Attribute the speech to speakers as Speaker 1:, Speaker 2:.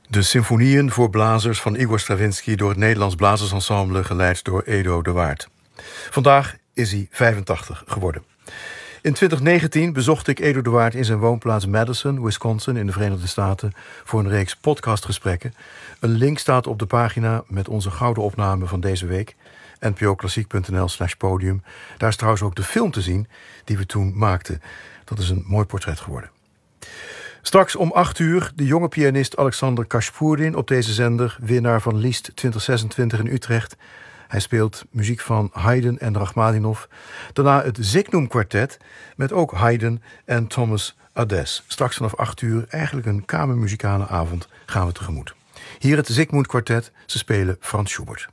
Speaker 1: De symfonieën voor blazers van Igor Stravinsky door het Nederlands Blazersensemble, geleid door Edo de Waard. Vandaag is hij 85 geworden. In 2019 bezocht ik Edo de Waard in zijn woonplaats Madison, Wisconsin in de Verenigde Staten voor een reeks podcastgesprekken. Een link staat op de pagina met onze gouden opname van deze week, npoklassiek.nl/podium. Daar is trouwens ook de film te zien die we toen maakten. Dat is een mooi portret geworden. Straks om 8:00 de jonge pianist Alexander Kashpurin op deze zender, winnaar van Liszt 2026 in Utrecht. Hij speelt muziek van Haydn en Rachmaninov. Daarna het Signum Quartet met ook Haydn en Thomas Adès. Straks vanaf 8:00, eigenlijk een kamermuzikale avond, gaan we tegemoet. Hier het Zygmunt Quartet, ze spelen Franz Schubert.